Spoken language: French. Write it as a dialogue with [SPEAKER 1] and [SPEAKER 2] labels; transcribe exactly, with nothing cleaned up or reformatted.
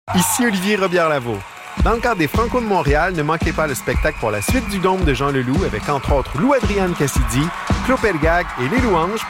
[SPEAKER 1] Ici Olivier Robillard-Lavaux. Dans le cadre des Franco de Montréal, ne manquez pas le spectacle pour la suite du Dôme de Jean Leloup avec entre autres Lou Adrienne Cassidy, Claude Pelgag et Les Louanges